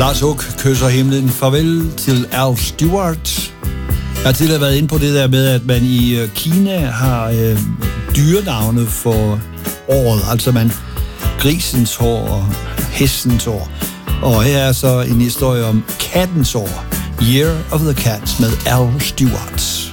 Lars Ulrich kysser himlen. Farvel til Al Stewart. Jeg har tidligere været inde på det der med, at man i Kina har dyrenavne for året. Altså man grisens år og hestens år. Og her er så en historie om kattens år. Year of the Cat med Al Stewart.